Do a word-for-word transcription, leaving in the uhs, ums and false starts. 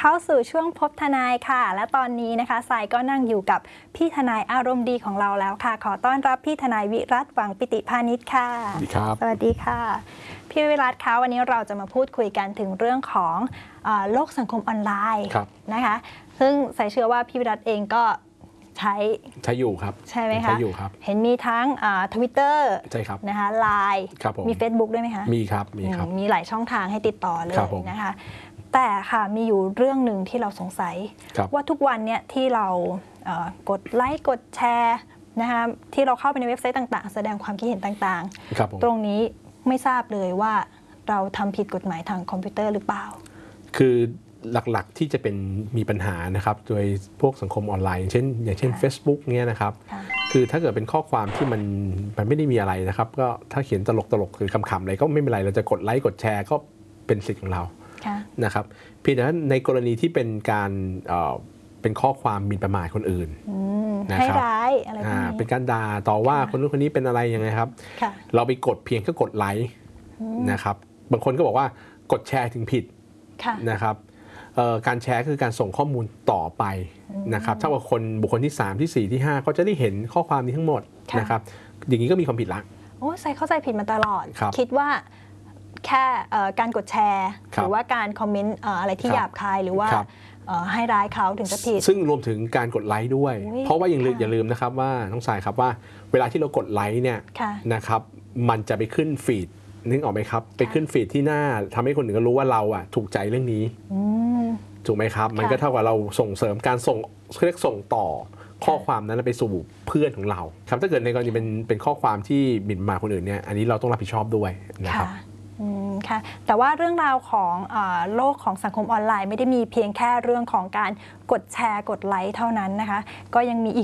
เข้าสู่ช่วงพบทนายค่ะและตอนนี้นะคะสายก็นั่งอยู่กับพี่ทนายอารมณ์ดีของเราแล้วค่ะขอต้อนรับพี่ทนายวิรัตหวังปิติพานิชค่ะสวัสดีครับสวัสดีค่ะพี่วิรัตคะวันนี้เราจะมาพูดคุยกันถึงเรื่องของโลกสังคมออนไลน์นะคะซึ่งสายเชื่อว่าพี่วิรัตเองก็ใช้ใช้อยู่ครับใช่ไหมคะใช้อยู่ครับเห็นมีทั้งทวิตเตอร์ใช่ครับนะคะไลน์มี Facebook ด้วยไหมคะมีครับมีครับมีหลายช่องทางให้ติดต่อเลยนะคะแต่ค่ะมีอยู่เรื่องหนึ่งที่เราสงสัยว่าทุกวันเนี่ยที่เรากดไลค์กดแชร์นะคะที่เราเข้าไปในเว็บไซต์ต่างๆแสดงความคิดเห็นต่างๆตรงนี้ไม่ทราบเลยว่าเราทำผิดกฎหมายทางคอมพิวเตอร์หรือเปล่าคือหลักๆที่จะเป็นมีปัญหานะครับโดยพวกสังคมออนไลน์อย่างเช่นอย่างเช่น Facebook เนี่ยนะครับคือถ้าเกิดเป็นข้อความที่มันมันไม่ได้มีอะไรนะครับก็ถ้าเขียนตลกๆคือคำๆอะไรก็ไม่เป็นไรเราจะกดไลค์กดแชร์ก็เป็นสิทธิ์ของเรานะครับเพียงแต่ในกรณีที่เป็นการเป็นข้อความหมิ่นประมาทคนอื่นให้ร้ายอะไรพวกนี้เป็นการด่าต่อว่าคนนู้นคนนี้เป็นอะไรยังไงครับเราไปกดเพียงแค่กดไลค์นะครับบางคนก็บอกว่ากดแชร์ถึงผิดนะครับการแชร์คือการส่งข้อมูลต่อไปนะครับถ้าว่าคนบุคคลที่สามที่สี่ที่ห้าก็จะได้เห็นข้อความนี้ทั้งหมดนะครับอย่างนี้ก็มีความผิดละโอ้ใส่เข้าใจผิดมาตลอดคิดว่าแค่การกดแชร์หรือว่าการคอมเมนต์อะไรที่หยาบคายหรือว่าให้ร้ายเขาถึงจะผิดซึ่งรวมถึงการกดไลค์ด้วยเพราะว่าอย่าลืมอย่าลืมนะครับว่าน้องสายครับว่าเวลาที่เรากดไลค์เนี่ยนะครับมันจะไปขึ้นฟีดนึกออกไหมครับไปขึ้นฟีดที่หน้าทำให้คนอื่นก็รู้ว่าเราอ่ะถูกใจเรื่องนี้ถูกไหมครับมันก็เท่ากับเราส่งเสริมการส่งเรียกส่งต่อข้อความนั้นไปสู่เพื่อนของเราครับถ้าเกิดในกรณีเป็นเป็นข้อความที่หมิ่นประมาทคนอื่นเนี่ยอันนี้เราต้องรับผิดชอบด้วยนะครับค่ะแต่ว่าเรื่องราวของโลกของสังคมออนไลน์ไม่ได้มีเพียงแค่เรื่องของการกดแชร์กดไลค์เท่านั้นนะคะก็ยังมีอีก